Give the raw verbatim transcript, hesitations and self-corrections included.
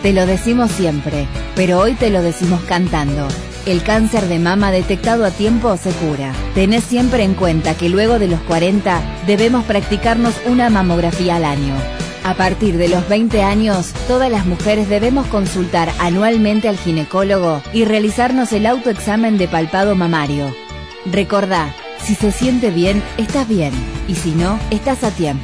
Te lo decimos siempre, pero hoy te lo decimos cantando. El cáncer de mama detectado a tiempo se cura. Tenés siempre en cuenta que luego de los cuarenta debemos practicarnos una mamografía al año. A partir de los veinte años, todas las mujeres debemos consultar anualmente al ginecólogo y realizarnos el autoexamen de palpado mamario. Recordá, si se siente bien, estás bien, y si no, estás a tiempo.